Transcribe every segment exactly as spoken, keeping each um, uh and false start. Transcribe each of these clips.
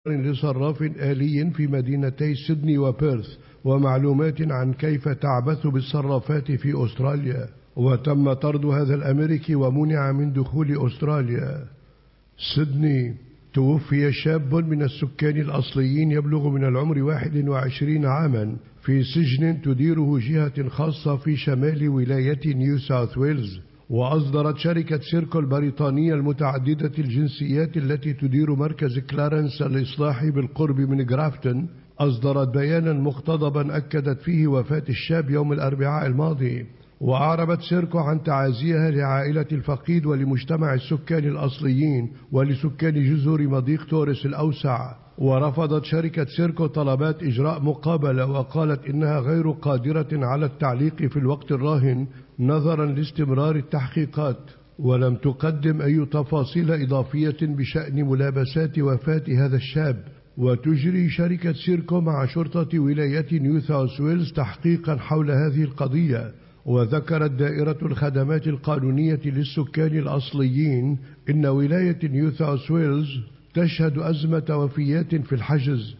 لصراف آلي في مدينتي سيدني وبيرث، ومعلومات عن كيف تعبث بالصرافات في أستراليا. وتم طرد هذا الأمريكي ومنع من دخول أستراليا. سيدني: توفي شاب من السكان الأصليين يبلغ من العمر واحد وعشرين عاما في سجن تديره جهة خاصة في شمال ولاية نيو ساوث ويلز. وأصدرت شركة سيركو البريطانية المتعددة الجنسيات التي تدير مركز كلارنس الإصلاحي بالقرب من غرافتون أصدرت بيانا مقتضبا أكدت فيه وفاة الشاب يوم الأربعاء الماضي. وأعربت سيركو عن تعازيها لعائلة الفقيد ولمجتمع السكان الأصليين ولسكان جزر مضيق توريس الأوسع. ورفضت شركة سيركو طلبات إجراء مقابلة، وقالت إنها غير قادرة على التعليق في الوقت الراهن نظرا لاستمرار التحقيقات، ولم تقدم أي تفاصيل إضافية بشأن ملابسات وفاة هذا الشاب. وتجري شركة سيركو مع شرطة ولاية نيو ساوث ويلز تحقيقا حول هذه القضية. وذكرت دائرة الخدمات القانونية للسكان الأصليين إن ولاية نيو ساوث ويلز تشهد أزمة وفيات في الحجز.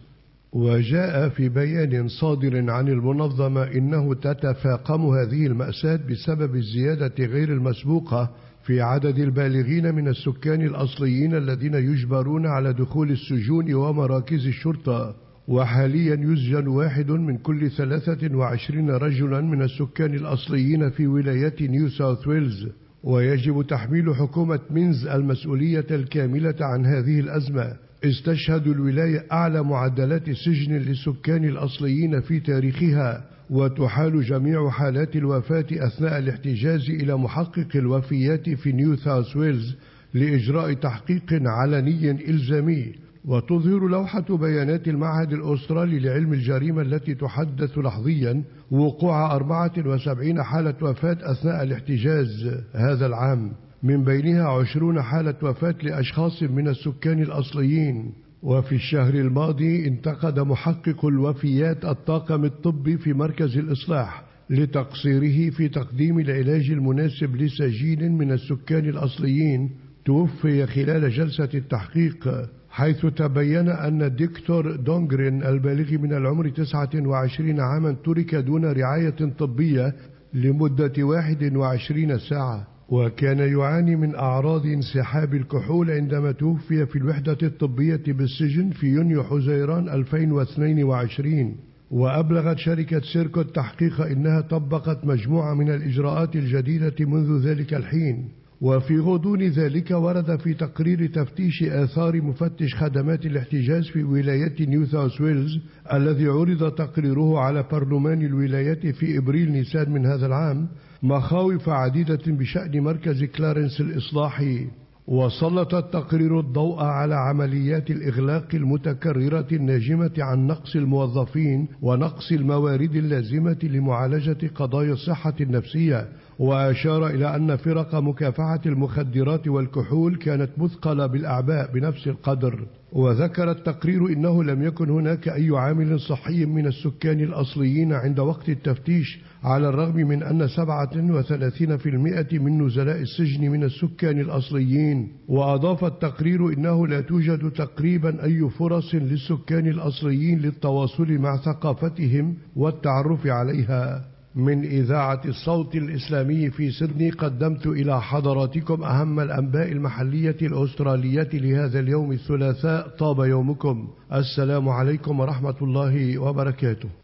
وجاء في بيان صادر عن المنظمة إنه تتفاقم هذه المأساة بسبب الزيادة غير المسبوقة في عدد البالغين من السكان الأصليين الذين يجبرون على دخول السجون ومراكز الشرطة. وحاليا يسجن واحد من كل ثلاثة وعشرين رجلا من السكان الأصليين في ولاية نيو ساوث ويلز. ويجب تحميل حكومة مينز المسؤولية الكاملة عن هذه الأزمة. استشهد الولاية أعلى معدلات سجن للسكان الأصليين في تاريخها، وتحال جميع حالات الوفاة أثناء الاحتجاز إلى محقق الوفيات في نيو ساوث ويلز لإجراء تحقيق علني إلزامي. وتظهر لوحة بيانات المعهد الأسترالي لعلم الجريمة التي تحدث لحظيا وقوع أربعة وسبعين حالة وفاة أثناء الاحتجاز هذا العام، من بينها عشرون حالة وفاة لأشخاص من السكان الأصليين. وفي الشهر الماضي انتقد محقق الوفيات الطاقم الطبي في مركز الإصلاح لتقصيره في تقديم العلاج المناسب لسجين من السكان الأصليين توفي خلال جلسة التحقيق، حيث تبين أن الدكتور دونغرين البالغ من العمر تسعة وعشرين عاما ترك دون رعاية طبية لمدة واحد وعشرين ساعة، وكان يعاني من أعراض انسحاب الكحول عندما توفي في الوحدة الطبية بالسجن في يونيو حزيران ألفين واثنين وعشرين. وأبلغت شركة سيركو التحقيق إنها طبقت مجموعة من الإجراءات الجديدة منذ ذلك الحين. وفي غضون ذلك ورد في تقرير تفتيش آثار مفتش خدمات الاحتجاز في ولاية نيو ساوث ويلز الذي عرض تقريره على برلمان الولاية في إبريل نيسان من هذا العام مخاوف عديدة بشأن مركز كلارنس الإصلاحي. وسلط التقرير الضوء على عمليات الإغلاق المتكررة الناجمة عن نقص الموظفين ونقص الموارد اللازمة لمعالجة قضايا الصحة النفسية. وأشار إلى أن فرق مكافحة المخدرات والكحول كانت مثقلة بالأعباء بنفس القدر. وذكر التقرير إنه لم يكن هناك أي عامل صحي من السكان الأصليين عند وقت التفتيش، على الرغم من أن سبعة وثلاثين بالمئة من نزلاء السجن من السكان الأصليين. وأضاف التقرير إنه لا توجد تقريبا أي فرص للسكان الأصليين للتواصل مع ثقافتهم والتعرف عليها. من إذاعة الصوت الإسلامي في سيدني قدمت إلى حضراتكم أهم الأنباء المحلية الأسترالية لهذا اليوم الثلاثاء. طاب يومكم. السلام عليكم ورحمة الله وبركاته.